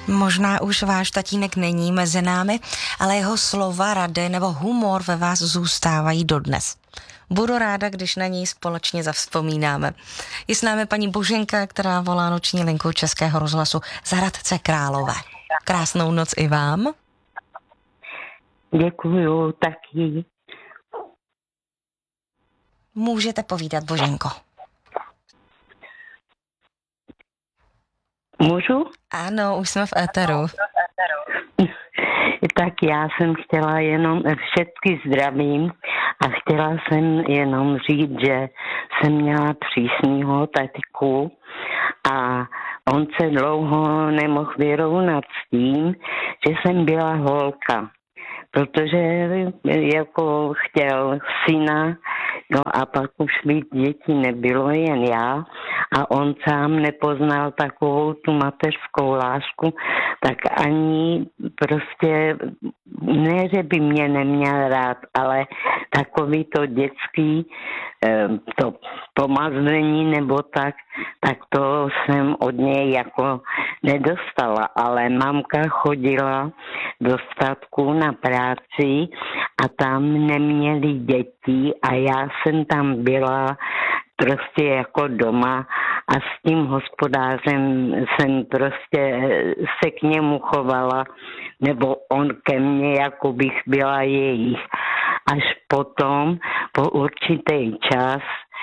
Možná už váš tatínek není mezi námi, ale jeho slova, rady nebo humor ve vás zůstávají dodnes. Budu ráda, když na něj společně zavzpomínáme. Je s námi paní Boženka, která volá noční linku Českého rozhlasu z Hradce Králové. Krásnou noc i vám. Děkuju taky. Můžete povídat, Boženko. Můžu? Ano, už jsme v éteru. Tak já jsem chtěla jenom všetky zdravím a chtěla jsem jenom říct, že jsem měla přísného taťku a on se dlouho nemohl vyrovnat s tím, že jsem byla holka, protože jako chtěl syna, no a pak už víc dětí nebylo, jen já, a on sám nepoznal takovou tu mateřskou lásku, tak ani prostě, ne, že by mě neměl rád, ale takový to dětský, to pomazlení nebo tak to jsem od něj jako nedostala, ale mamka chodila do statku na práci a tam neměli děti a já jsem tam byla prostě jako doma a s tím hospodářem jsem prostě se k němu chovala, nebo on ke mně, jako bych byla jejich. Až potom, po určitý čas,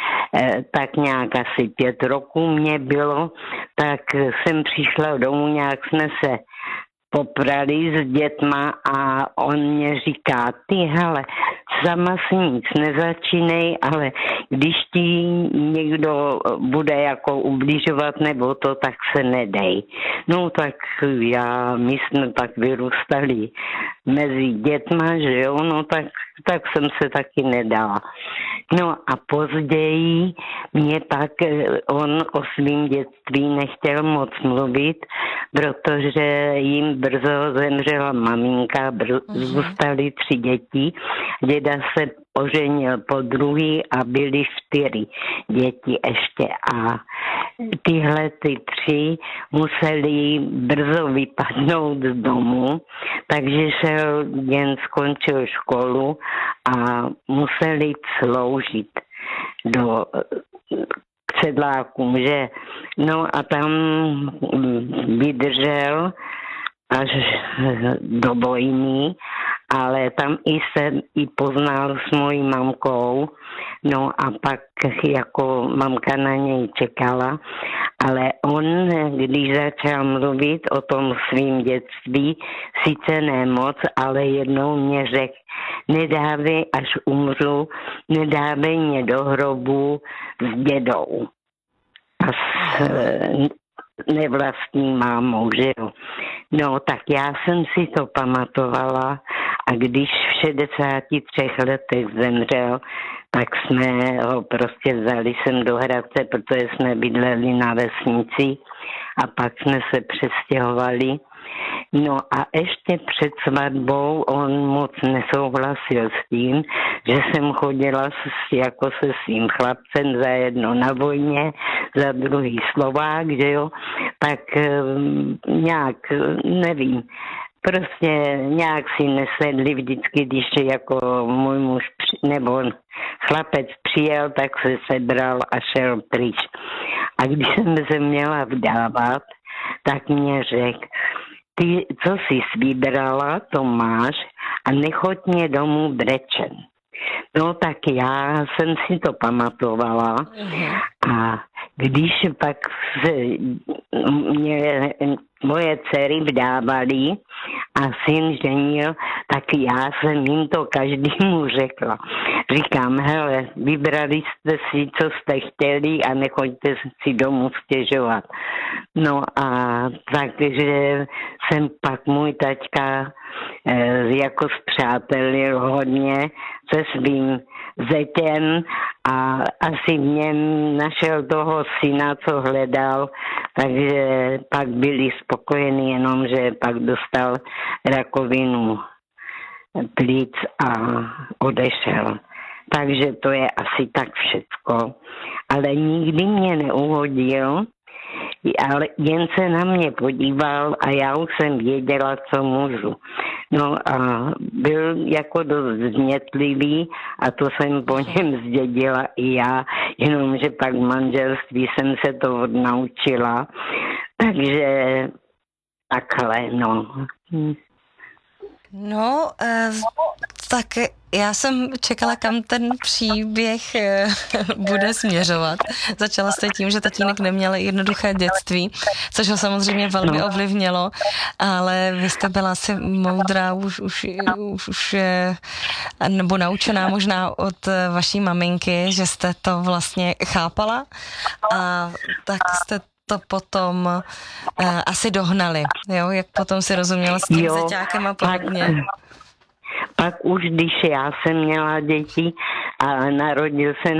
tak nějak asi 5 roků mě bylo, tak jsem přišla domů, nějak jsme se poprali s dětma a on mě říká, ty hele, sama si nic nezačínej, ale když ti někdo bude jako ubližovat nebo to, tak se nedej. No tak my jsme tak vyrůstali mezi dětma, že jo, no tak jsem se taky nedala. No a později mě pak on o svým dětství nechtěl moc mluvit, protože jim brzo zemřela maminka, zůstaly 3 děti, děda se oženil po druhý a byly 4 děti ještě a tyhle ty 3 museli brzo vypadnout z domu, takže šel jen skončil školu a museli sloužit k sedlákům, že? No a tam vydržel až do vojny, ale tam jsem i poznal s mojí mamkou, no a pak jako mamka na něj čekala, ale on, když začal mluvit o tom svým dětství, sice ne moc, ale jednou mě řekl, nedávej, až umřu, nedávej mě do hrobu s dědou a s nevlastní mámou, že jo. No, tak já jsem si to pamatovala a když v 63 letech zemřel, tak jsme ho prostě vzali sem do Hradce, protože jsme bydleli na vesnici a pak jsme se přestěhovali. No a ještě před svatbou on moc nesouhlasil s tím, že jsem chodila jako se svým chlapcem za jedno na vojně, za druhý Slovák, že jo, tak nějak, nevím, prostě nějak si nesedli vždycky, když jako můj muž nebo chlapec přijel, tak se sebral a šel pryč. A když jsem se měla vdávat, tak mě řekl, ty, co jsi vybrala, to máš a nechoď mě domů brečen. No tak já jsem si to pamatovala a když pak mě moje dcery vdávali a syn ženil, tak já jsem jim to každému řekla. Říkám, hele, vybrali jste si, co jste chtěli a nechoďte si domů stěžovat. No a takže jsem pak můj taťka jako zpřátelil hodně se svým zetěm a asi v něm našel toho syna, co hledal, takže pak byli spokojeni, jenom že pak dostal rakovinu plic a odešel. Takže to je asi tak všecko. Ale nikdy mě neuhodil, ale jen se na mě podíval a já už jsem věděla, co můžu. No a byl jako dost změtlivý a to jsem po něm zdědila i já, jenomže pak v manželství jsem se to odnaučila. Takže takhle, no. No, tak já jsem čekala, kam ten příběh bude směřovat. Začala jste tím, že tatínek neměl jednoduché dětství, což ho samozřejmě velmi ovlivnilo, ale vy jste byla asi moudrá už nebo naučená možná od vaší maminky, že jste to vlastně chápala a tak jste to potom asi dohnali, jo? Jak potom si rozuměla s tím zeťákem a podobně. Pak už, když já jsem měla děti a narodil se